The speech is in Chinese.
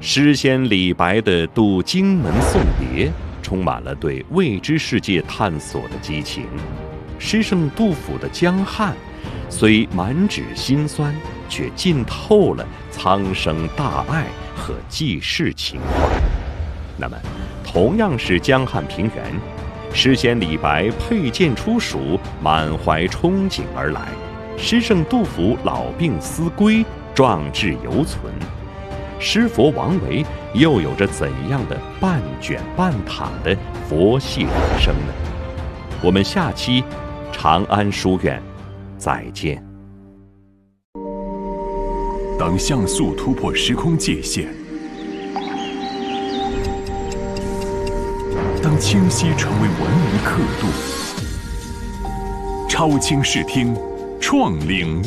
诗仙李白的渡荆门送别，充满了对未知世界探索的激情。诗圣杜甫的江汉，虽满纸辛酸，却浸透了苍生大爱和济世情怀。那么，同样是江汉平原，诗仙李白佩剑出蜀，满怀憧憬而来；诗圣杜甫老病思归，壮志犹存。诗佛王维又有着怎样的半卷半躺的佛系人生呢？我们下期长安书院再见。 当像素突破时空界限，当清晰成为文明刻度，超清视听，创领